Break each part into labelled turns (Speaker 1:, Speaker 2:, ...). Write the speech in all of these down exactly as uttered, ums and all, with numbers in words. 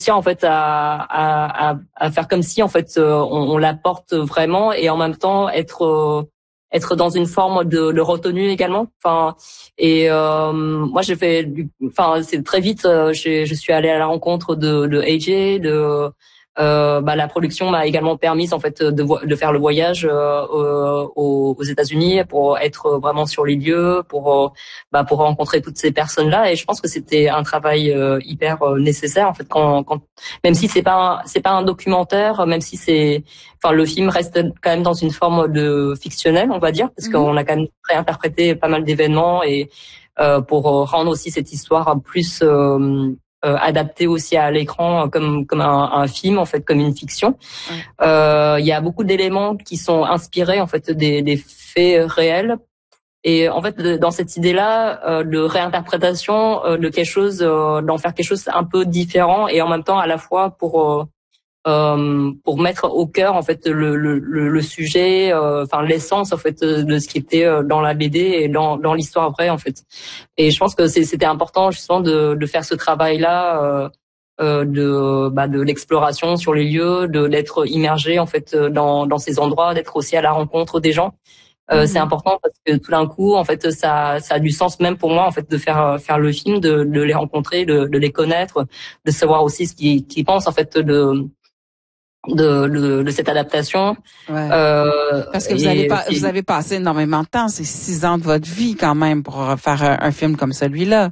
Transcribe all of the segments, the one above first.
Speaker 1: en fait à, à, à, à faire comme si en fait on, on l'apporte vraiment et en même temps être euh, être dans une forme de, de retenue également. Enfin et euh, moi j'ai fait, du, enfin c'est très vite. Euh, je suis allée à la rencontre de, de A J, de Euh, bah, la production m'a également permis en fait de, de faire le voyage euh, aux, aux États-Unis pour être vraiment sur les lieux, pour bah, pour rencontrer toutes ces personnes-là. Et je pense que c'était un travail euh, hyper euh, nécessaire en fait. Quand, quand même si c'est pas c'est pas un documentaire, même si c'est, enfin le film reste quand même dans une forme de fictionnel, on va dire, parce mm-hmm. qu'on a quand même réinterprété pas mal d'événements et euh, pour rendre aussi cette histoire plus euh, Euh, adapté aussi à l'écran comme comme un, un film en fait, comme une fiction. Ouais. Euh, il y a beaucoup d'éléments qui sont inspirés en fait des, des faits réels. Et en fait, dans cette idée-là euh, de réinterprétation euh, de quelque chose, euh, d'en faire quelque chose un peu différent et en même temps à la fois pour euh, euh, pour mettre au cœur en fait le le le sujet, euh, enfin l'essence en fait de ce qui était dans la B D et dans dans l'histoire vraie en fait. Et je pense que c'est, c'était important justement de de faire ce travail là, euh, euh, de bah de l'exploration sur les lieux, de d'être immergé en fait dans dans ces endroits, d'être aussi à la rencontre des gens. Euh, mmh. C'est important parce que tout d'un coup en fait ça ça a du sens même pour moi en fait de faire faire le film, de de les rencontrer, de de les connaître, de savoir aussi ce qu'ils qu'ils pensent en fait de De, de, de cette adaptation.
Speaker 2: Ouais. Euh, Parce que vous avez pas, vous avez passé énormément de temps, c'est six ans de votre vie quand même pour faire un, un film comme celui-là.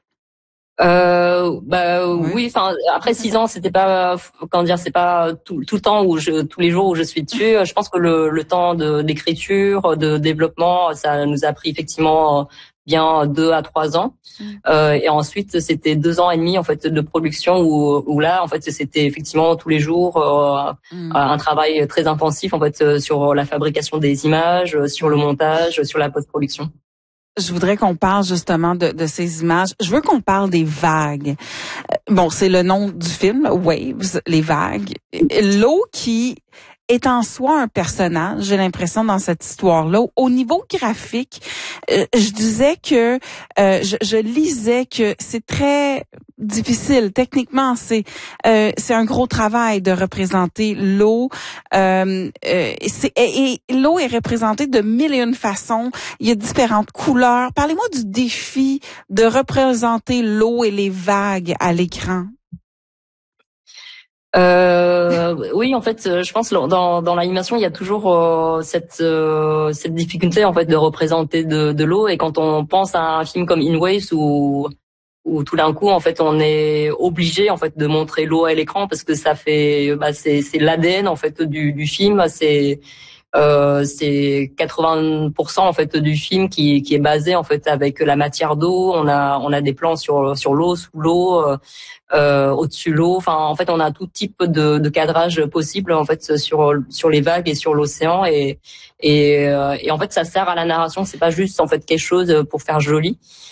Speaker 1: Euh, bah oui, oui enfin après six ans, c'était pas, comment dire, c'est pas tout, tout le temps où je, tous les jours où je suis dessus. Je pense que le, le temps de d'écriture, de développement, ça nous a pris effectivement bien deux à trois ans. Euh, et ensuite, c'était deux ans et demi en fait de production où, où là, en fait, c'était effectivement tous les jours euh, mm. un travail très intensif en fait sur la fabrication des images, sur le montage, sur la post-production.
Speaker 2: Je voudrais qu'on parle justement de, de ces images. Je veux qu'on parle des vagues. Bon, c'est le nom du film, Waves, les vagues. L'eau qui est en soi un personnage, j'ai l'impression, dans cette histoire-là. Au niveau graphique, euh, je disais que euh, je, je lisais que c'est très difficile. Techniquement, c'est euh, c'est un gros travail de représenter l'eau. Euh, euh, c'est, et, et l'eau est représentée de mille et une façons. Il y a différentes couleurs. Parlez-moi du défi de représenter l'eau et les vagues à l'écran.
Speaker 1: Euh, oui, en fait, je pense dans dans l'animation, il y a toujours euh, cette euh, cette difficulté en fait de représenter de de l'eau. Et quand on pense à un film comme In Waves où où tout d'un coup en fait on est obligé en fait de montrer l'eau à l'écran parce que ça fait bah c'est c'est l'A D N en fait du du film. C'est Euh, c'est quatre-vingts pour cent en fait du film qui qui est basé en fait avec la matière d'eau. On a on a des plans sur sur l'eau, sous l'eau, euh, euh, au-dessus de l'eau. Enfin, en fait, on a tout type de de cadrage possible en fait sur sur les vagues et sur l'océan. Et et euh, et en fait, ça sert à la narration. C'est pas juste en fait quelque chose pour faire joli.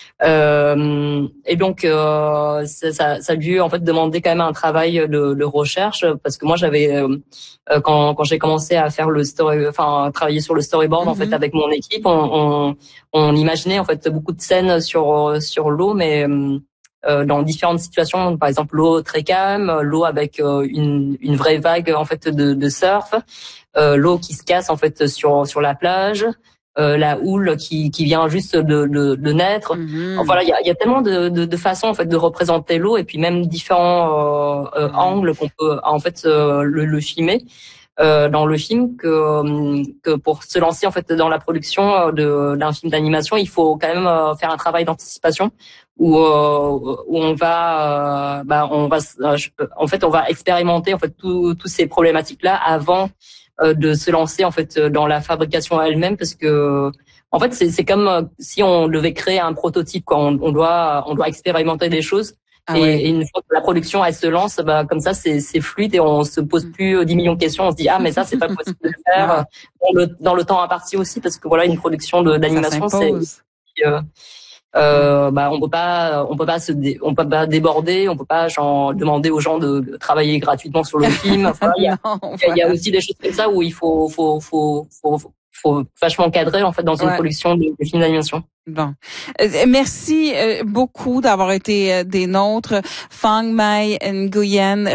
Speaker 1: Euh, et donc euh, ça, ça, ça a dû en fait demander quand même un travail de, de recherche parce que moi j'avais euh, quand quand j'ai commencé à faire le story, enfin travailler sur le storyboard mm-hmm. en fait avec mon équipe, on, on on imaginait en fait beaucoup de scènes sur sur l'eau, mais euh, dans différentes situations, par exemple l'eau très calme, l'eau avec euh, une une vraie vague en fait de, de surf, euh, l'eau qui se casse en fait sur sur la plage. Euh, la houle qui qui vient juste de de, de naître. Mm-hmm. Voilà, il y a il y a tellement de de, de façons en fait de représenter l'eau et puis même différents euh, euh, mm-hmm. angles qu'on peut en fait euh, le, le filmer euh, dans le film que que pour se lancer en fait dans la production de d'un film d'animation, il faut quand même euh, faire un travail d'anticipation où euh, où on va euh, bah on va en fait on va expérimenter en fait tous tous ces problématiques là avant de se lancer en fait dans la fabrication elle-même, parce que en fait c'est c'est comme si on devait créer un prototype quoi. On, on doit on doit expérimenter des choses. Ah et, ouais. et une fois que la production elle se lance, bah comme ça c'est c'est fluide et on se pose plus dix millions de questions. On se dit ah mais ça c'est pas possible de le faire ah. dans le dans le temps imparti aussi, parce que voilà, une production de d'animation c'est euh, Euh, bah on peut pas on peut pas se dé, on peut pas déborder, on peut pas genre demander aux gens de, de travailler gratuitement sur le film. Enfin, il y a, non, il y a aussi des choses comme ça où il faut faut faut faut faut vachement cadrer en fait dans une
Speaker 2: ouais.
Speaker 1: production de, de films d'animation.
Speaker 2: Bon. Euh, merci euh, beaucoup d'avoir été euh, des nôtres. Phuong Mai Nguyen,